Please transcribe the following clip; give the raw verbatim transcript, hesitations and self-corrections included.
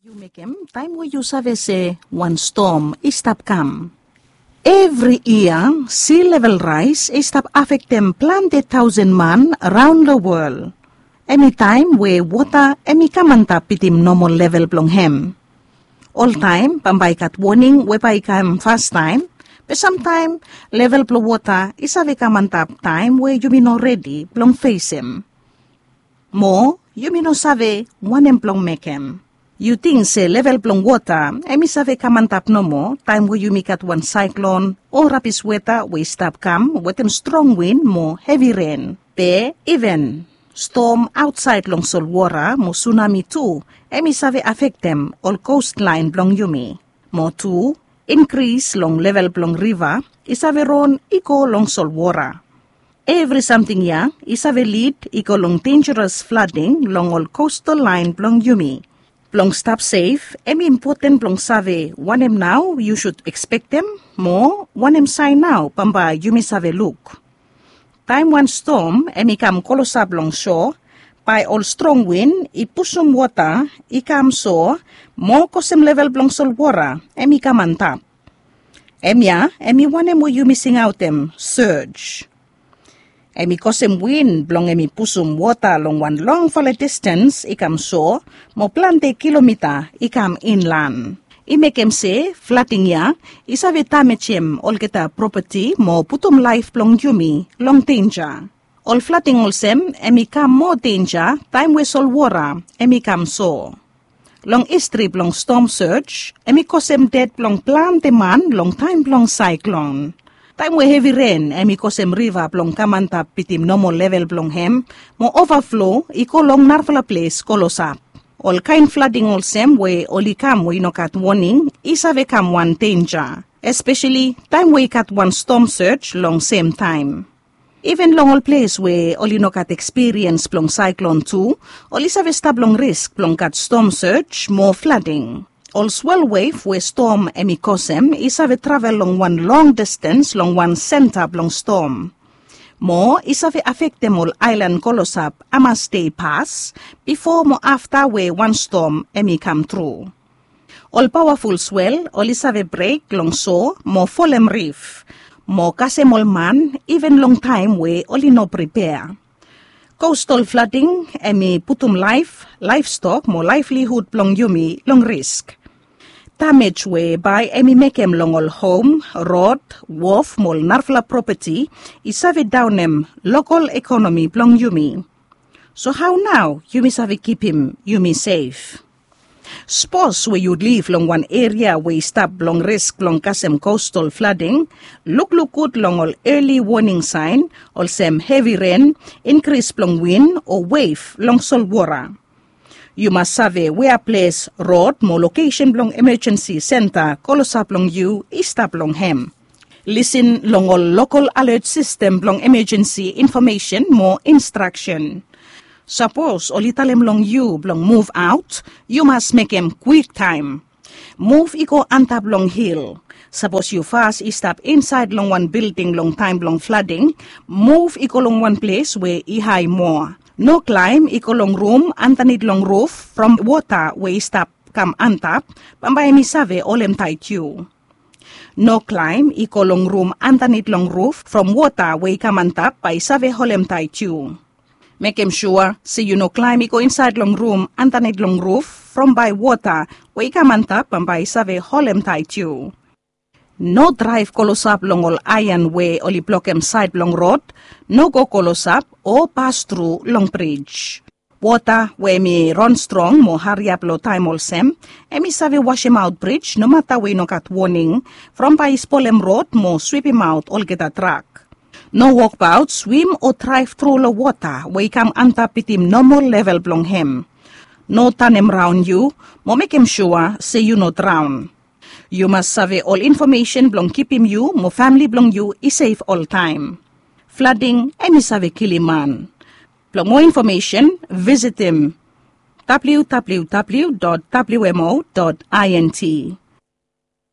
You make him time where you save say one storm is stop come. Every year, sea level rise is stop affect them planted thousand man around the world. Any time where water emi kamanta pitim normal level blong hem. All time, pambay kat warning we pay kam fast time. But sometime level blong water is a kamanta time where you be not ready blong face him. More, you be no save one em blong make him. You think say level blong water, emi save kamantap no more, time where you make at one cyclone, or rapid weather we stop come, with them strong wind, more heavy rain. Be even storm outside long Solwara, mo tsunami too, emi save affect them, all coastline blong yumi. More too, increase long level blong river, isave ron iko long Solwara. Every something ya, isave lead iko long dangerous flooding long all coastal line blong yumi. Blong stop safe, emi important blong save, one em now, you should expect them, more, one em sign now, pamba you may save look. Time one storm, emi kam kolosab long shore, by all strong wind, I pusum water, I kam so, more kosem level blong solwara, emi kam on top. Emya, emi one em you missing out them, surge. Emi kosem wind blong emi pusum water long one long for a distance, ikam so, mo plante kilometer, ikam inland. I make em say, flooding ya, isave tamechem ol kita property mo putum life blong yumi, long danger. All flooding olsem, emi kam more danger, time we sol wara, emi kam so. Long history blong storm surge, emi kosem dead blong plante man, long time blong cyclone. Time we heavy rain, emi kosem river blong kamanta pitim normal level blong hem, mo overflow, iko long narvala place kolosap. All kind flooding olsem we oli kam we no kat warning, isave kam one danger. Especially time we kat one storm surge long same time. Even long all place where oli no kat experience blong cyclone too, oli save stab long risk blong kat storm surge, more flooding. All swell wave where storm emi kosem is have travel long one long distance long one center long storm. More is have affect them all island kolosap ama stay pass before mo after where one storm emi come through. All powerful swell all is have break long so more folem reef. More kasem all man even long time where only no prepare. Coastal flooding emi putum life livestock more livelihood long yumi long risk. Damage whereby emi make em long all home, road, wharf, mol narfla property, is have down em local economy blong yumi. So how now you may have keep him yumi safe? Suppose where you live long one area where you stop long risk long kasem coastal flooding, look look good long all early warning sign, all sem heavy rain, increase long wind or wave long solwara. You must have a where place road, more location blong emergency center, kolosap long you, istap long hem. Listen long all local alert system blong emergency information, more instruction. Suppose all italem long you blong move out, you must make em quick time. Move iko antap long hill. Suppose you fast istap inside long one building long time long flooding, move iko long one place where I high more. No climb iko long room antanid long roof from water where stop come antap pambay mi save olem tight you. No climb iko long room antanid long roof from water where come antap by save holem tight you. Make him sure see you no climb iko inside long room antanid long roof from by water where come antap pambay save holem tight you. No drive kolosap long all iron way oli block em side long road, no go kolosap or pass through long bridge. Water where me run strong mo hurry up low time all sem, emi save wash him out bridge no matter we no got warning, from by spolem road mo sweep him out all get a track. No walk out, swim or drive through the water where come antap it him normal level blong him. No turn him round you, mo make him sure say you no drown. You must survey all information blong keep him you, mo family blong you is safe all time. Flooding, emi save kiliman. For more information, visit him w w w dot w m o dot int.